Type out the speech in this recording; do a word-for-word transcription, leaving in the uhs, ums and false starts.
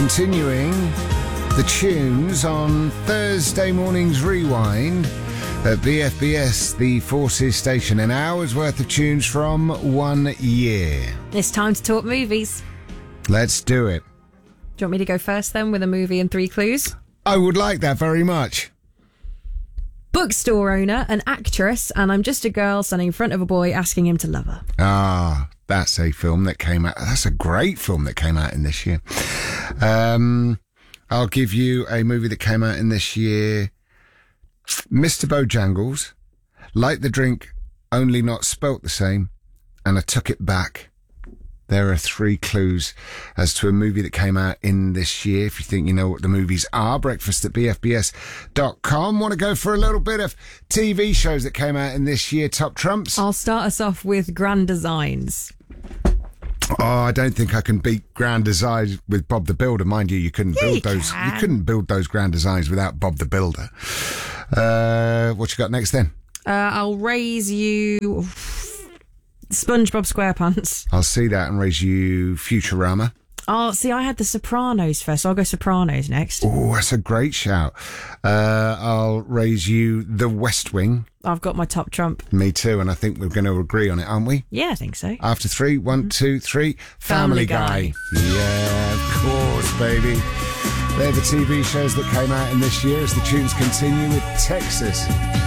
Continuing the tunes on Thursday morning's Rewind at B F B S, the Forces station. An hour's worth of tunes from one year. It's time to talk movies. Let's do it. Do you want me to go first then with a movie and three clues? I would like that very much. Bookstore owner, an actress, and I'm just a girl standing in front of a boy asking him to love her. Ah, that's a film that came out. That's a great film that came out in this year. Um, I'll give you a movie that came out in this year. Mister Bojangles, like the drink, only not spelt the same, and I took it back. There are three clues as to a movie that came out in this year. If you think you know what the movies are, breakfast at b f b s dot com. Want to go for a little bit of T V shows that came out in this year, top trumps? I'll start us off with Grand Designs. Oh, I don't think I can beat Grand Designs with Bob the Builder. Mind you, you couldn't Yeah, build you those. can. You couldn't build those Grand Designs without Bob the Builder. Uh, what you got next then? Uh, I'll raise you SpongeBob SquarePants. I'll see that and raise you Futurama. Oh, see, I had The Sopranos first, so I'll go Sopranos next. Oh, that's a great shout. Uh, I'll raise you The West Wing. I've got my top trump. Me too, and I think we're going to agree on it, aren't we? Yeah, I think so. After three, one, two, three. Family, Family Guy. Guy. Yeah, of course, baby. They're the T V shows that came out in this year as the tunes continue with Texas.